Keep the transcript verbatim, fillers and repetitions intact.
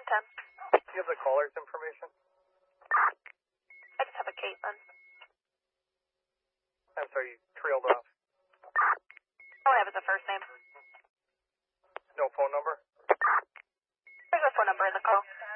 ten. Do you have the caller's information? I just have a Caitlin. I'm sorry, you trailed off. All I have is a first name. No phone number? There's a phone number in the call.